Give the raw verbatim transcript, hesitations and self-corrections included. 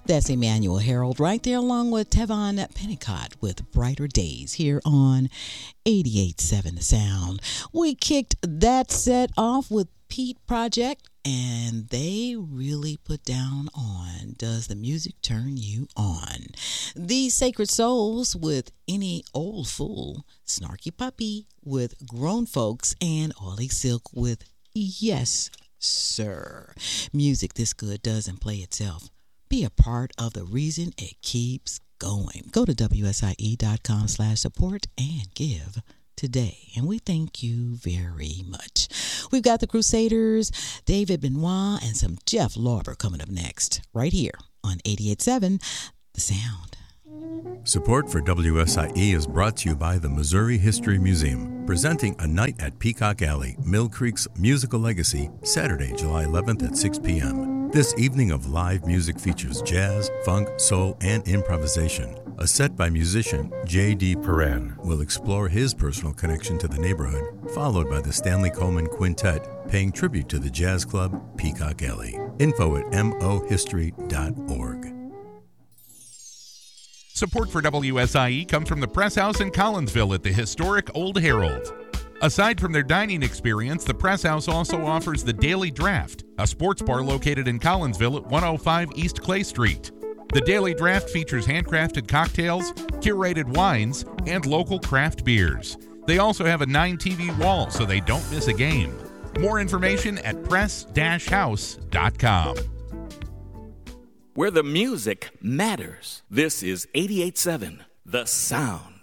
That's Emmanuel Harold right there along with Tevon Pennicott with Brighter Days here on eighty-eight point seven The Sound. We kicked that set off with Pete Project, and they really put down on Does the Music Turn You On? The Sacred Souls with Any Old Fool, Snarky Puppy with Grown Folks, and Ollie Silk with Yes, Sir. Music this good doesn't play itself. Be a part of the reason it keeps going. Go to W S I E dot com slash support and give today. And we thank you very much. We've got the Crusaders, David Benoit, and some Jeff Lorber coming up next, right here on eighty-eight point seven The Sound. Support for W S I E is brought to you by the Missouri History Museum, presenting A Night at Peacock Alley, Mill Creek's musical legacy, Saturday, July eleventh at six p.m. This evening of live music features jazz, funk, soul, and improvisation. A set by musician J D. Perrin will explore his personal connection to the neighborhood, followed by the Stanley Coleman Quintet, paying tribute to the jazz club Peacock Alley. Info at m o history dot org. Support for W S I E comes from the Press House in Collinsville at the historic Old Herald. Aside from their dining experience, the Press House also offers the Daily Draft, a sports bar located in Collinsville at one oh five East Clay Street. The Daily Draft features handcrafted cocktails, curated wines, and local craft beers. They also have a nine T V wall so they don't miss a game. More information at press dash house dot com. Where the music matters. This is eighty-eight point seven The Sound.